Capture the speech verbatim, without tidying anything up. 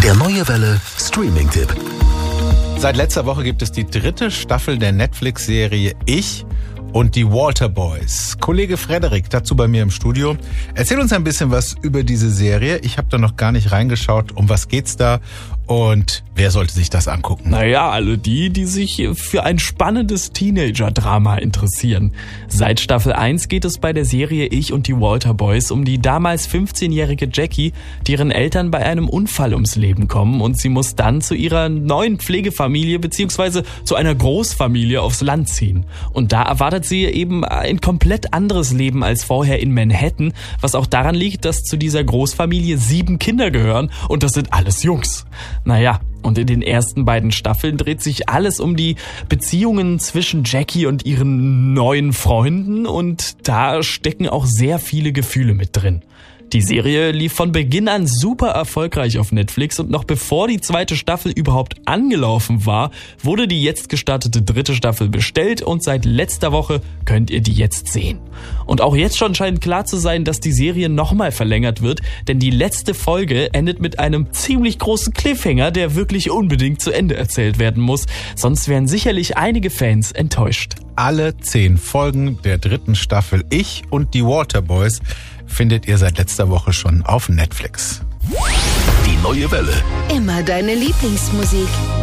Der Neue Welle Streaming-Tipp. Seit letzter Woche gibt es die dritte Staffel der Netflix-Serie Ich und die Walter Boys. Kollege Frederik, dazu bei mir im Studio. Erzähl uns ein bisschen was über diese Serie. Ich habe da noch gar nicht reingeschaut. Um was geht's da? Und wer sollte sich das angucken? Naja, alle die, die sich für ein spannendes Teenager-Drama interessieren. Seit Staffel eins geht es bei der Serie Ich und die Walter Boys um die damals fünfzehnjährige Jackie, deren Eltern bei einem Unfall ums Leben kommen und sie muss dann zu ihrer neuen Pflegefamilie bzw. zu einer Großfamilie aufs Land ziehen. Und da erwartet sie eben ein komplett anderes Leben als vorher in Manhattan, was auch daran liegt, dass zu dieser Großfamilie sieben Kinder gehören und das sind alles Jungs. Naja, und in den ersten beiden Staffeln dreht sich alles um die Beziehungen zwischen Jackie und ihren neuen Freunden und da stecken auch sehr viele Gefühle mit drin. Die Serie lief von Beginn an super erfolgreich auf Netflix und noch bevor die zweite Staffel überhaupt angelaufen war, wurde die jetzt gestartete dritte Staffel bestellt und seit letzter Woche könnt ihr die jetzt sehen. Und auch jetzt schon scheint klar zu sein, dass die Serie nochmal verlängert wird, denn die letzte Folge endet mit einem ziemlich großen Cliffhanger, der wirklich unbedingt zu Ende erzählt werden muss, sonst wären sicherlich einige Fans enttäuscht. Alle zehn Folgen der dritten Staffel Ich und die Walter Boys findet ihr seit letzter Woche schon auf Netflix. Die Neue Welle. Immer deine Lieblingsmusik.